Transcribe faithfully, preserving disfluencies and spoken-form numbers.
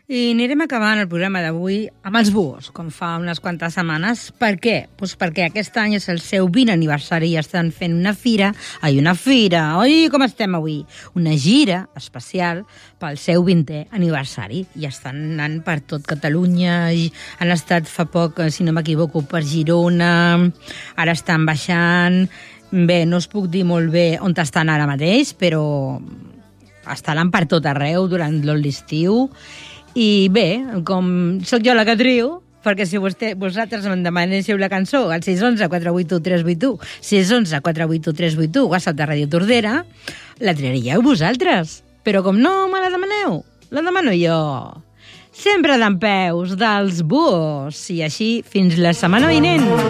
I anirem acabant el programa d'avui amb els búhos, com fa unes quantes setmanes. Per què? Pues perquè aquest any és el seu vint aniversari i estan fent una fira, ai, una fira, oi, com estem avui? Una gira especial pel seu vintè aniversari. I estan anant per tot Catalunya, i han estat fa poc, si no m'equivoco, per Girona, ara estan baixant. Bé, no us puc dir molt bé on estan ara mateix, però estaran per tot arreu durant l'estiu. I bé, com sóc jo la que trio, perquè si vostè, vosaltres em demanéssiu la cançó al sis onze quatre vuit u tres vuit u, sis onze quatre vuit u tres vuit u, WhatsApp de Ràdio Tordera, la triaríeu vosaltres. Però com no me la demaneu, la demano jo. Sempre d'en peus, dels búhos. I així fins la setmana vinent.